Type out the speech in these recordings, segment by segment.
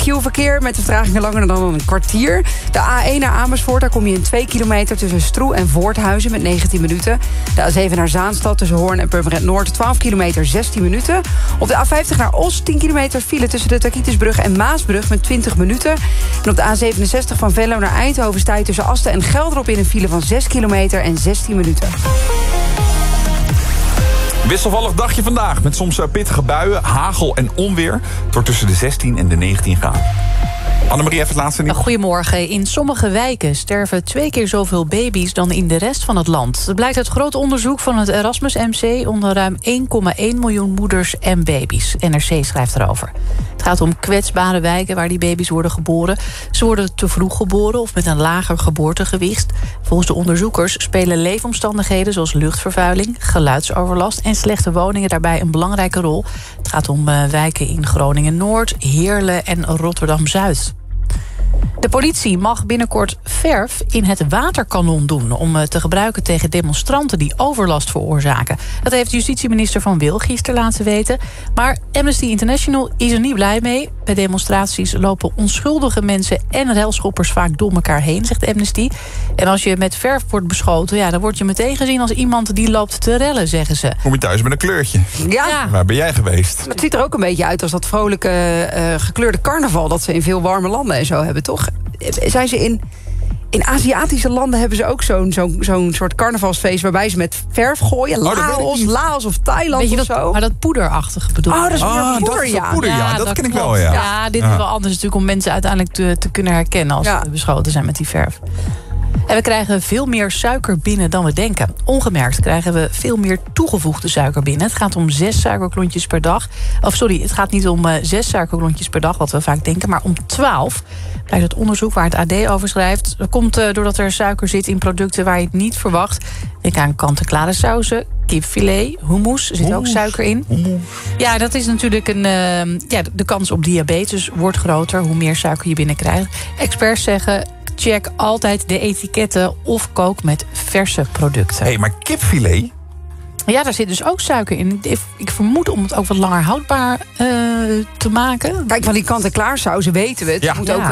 Q-verkeer met de vertragingen langer dan een kwartier. De A1 naar Amersfoort, daar kom je in 2 kilometer... tussen Stroe en Voorthuizen met 19 minuten. De A7 naar Zaanstad tussen Hoorn en Purmerend Noord... 12 kilometer, 16 minuten. Op de A50 naar Os, 10 kilometer file... tussen de Takitisbrug en Maasbrug met 20 minuten. En op de A67 van Venlo naar Eindhoven... sta je tussen Asten en Gelderop in een file van 6 kilometer en 16 minuten. Wisselvallig dagje vandaag, met soms pittige buien, hagel en onweer. Het wordt tussen de 16 en de 19 graden. Annemarie, even het laatste nieuws. Goedemorgen. In sommige wijken sterven 2 keer zoveel baby's dan in de rest van het land. Dat blijkt uit groot onderzoek van het Erasmus MC... onder ruim 1,1 miljoen moeders en baby's. NRC schrijft erover. Het gaat om kwetsbare wijken waar die baby's worden geboren. Ze worden te vroeg geboren of met een lager geboortegewicht. Volgens de onderzoekers spelen leefomstandigheden... zoals luchtvervuiling, geluidsoverlast en slechte woningen daarbij een belangrijke rol. Het gaat om wijken in Groningen-Noord, Heerlen en Rotterdam-Zuid. De politie mag binnenkort verf in het waterkanon doen... om te gebruiken tegen demonstranten die overlast veroorzaken. Dat heeft justitieminister Van Wil gisteren laten weten. Maar Amnesty International is er niet blij mee. Bij demonstraties lopen onschuldige mensen en relschoppers vaak door elkaar heen, zegt Amnesty. En als je met verf wordt beschoten, ja, dan word je meteen gezien als iemand die loopt te rellen, zeggen ze. Kom je thuis met een kleurtje. Ja. Waar ben jij geweest? Het ziet er ook een beetje uit als dat vrolijke gekleurde carnaval... dat ze in veel warme landen en zo hebben, toch? Zijn ze in Aziatische landen hebben ze ook zo'n soort carnavalsfeest... waarbij ze met verf gooien. Laos of Thailand of zo. Maar dat poederachtige bedoel ik. Oh, dat is meer poeder, ja. Poeder, ja, dat ken ik wel, ja. Ja, dit is wel anders natuurlijk om mensen uiteindelijk te kunnen herkennen... als ze beschoten zijn met die verf. En we krijgen veel meer suiker binnen dan we denken. Ongemerkt krijgen we veel meer toegevoegde suiker binnen. Het gaat om 6 suikerklontjes per dag. Het gaat niet om 6 suikerklontjes per dag, wat we vaak denken... maar om 12. Blijkt het onderzoek waar het AD over schrijft. Dat komt doordat er suiker zit in producten waar je het niet verwacht. Denk aan kant-en-klare sauzen, kipfilet, hummus. Er zit ook suiker in. Ja, dat is natuurlijk de kans op diabetes wordt groter... hoe meer suiker je binnenkrijgt. Experts zeggen... check altijd de etiketten of kook met verse producten. Hé, maar kipfilet? Ja, daar zit dus ook suiker in. Ik vermoed om het ook wat langer houdbaar te maken. Kijk, van die kant-en-klaar sauzen weten we het. Ja. Je moet ook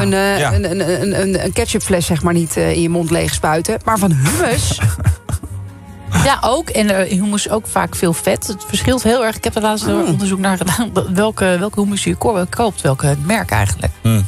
een ketchupfles zeg maar niet in je mond leeg spuiten. Maar van hummus... Ja, ook. En hummus ook vaak veel vet. Het verschilt heel erg. Ik heb er laatst onderzoek naar gedaan. Welke hummus je koopt, welke merk eigenlijk.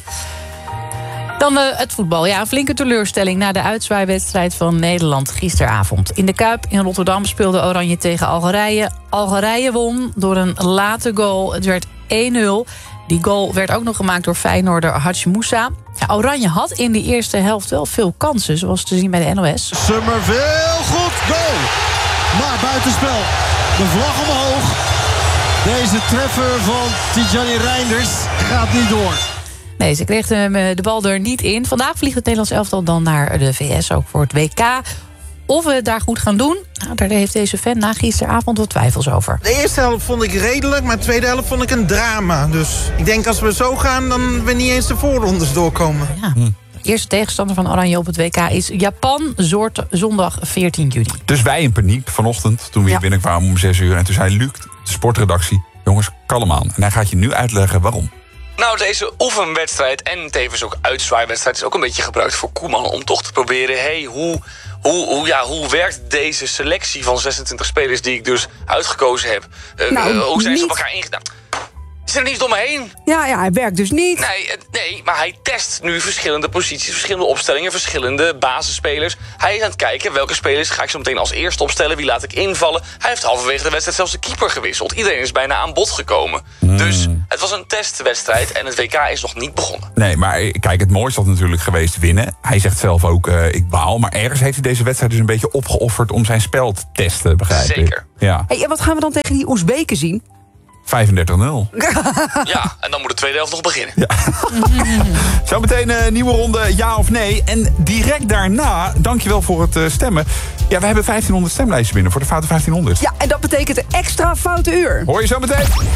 Dan het voetbal. Ja, een flinke teleurstelling na de uitzwaaiwedstrijd van Nederland gisteravond. In de Kuip in Rotterdam speelde Oranje tegen Algerije. Algerije won door een late goal. Het werd 1-0. Die goal werd ook nog gemaakt door Feyenoorder Hadji Moussa. Ja, Oranje had in de eerste helft wel veel kansen, zoals te zien bij de NOS. Summerville, goed, goal! Maar buitenspel. De vlag omhoog. Deze treffer van Tidjani Reinders gaat niet door. Nee, ze kreeg de bal er niet in. Vandaag vliegt het Nederlands elftal dan naar de VS, ook voor het WK. Of we het daar goed gaan doen, daar heeft deze fan na gisteravond wat twijfels over. De eerste helft vond ik redelijk, maar de tweede helft vond ik een drama. Dus ik denk als we zo gaan, dan we niet eens de voorrondes doorkomen. Ja. De eerste tegenstander van Oranje op het WK is Japan, zondag 14 juni. Dus wij in paniek vanochtend, toen we hier binnenkwamen om 6 uur. En toen zei Luc, de sportredactie, jongens, kalm aan. En hij gaat je nu uitleggen waarom. Nou, deze oefenwedstrijd en tevens ook uitzwaaiwedstrijd is ook een beetje gebruikt voor Koeman om toch te proberen, hoe werkt deze selectie van 26 spelers die ik dus uitgekozen heb? Hoe zijn ze op elkaar ingedaan? Is er niets door me heen? Ja, hij werkt dus niet. Nee, maar hij test nu verschillende posities, verschillende opstellingen, verschillende basisspelers. Hij is aan het kijken welke spelers ga ik zo meteen als eerste opstellen, wie laat ik invallen. Hij heeft halverwege de wedstrijd zelfs de keeper gewisseld. Iedereen is bijna aan bod gekomen. Dus het was een testwedstrijd en het WK is nog niet begonnen. Nee, maar kijk, het mooiste had natuurlijk geweest winnen. Hij zegt zelf ook, ik baal. Maar ergens heeft hij deze wedstrijd dus een beetje opgeofferd om zijn spel te testen, begrijp ik. Zeker. Ja. Hey, en wat gaan we dan tegen die Oezbeken zien? 35-0. Ja, en dan moet de tweede helft nog beginnen. Ja. Zometeen een nieuwe ronde ja of nee. En direct daarna, dankjewel voor het stemmen. Ja, we hebben 1500 stemlijsten binnen voor de Foute 1500. Ja, en dat betekent een extra foute uur. Hoor je zo meteen?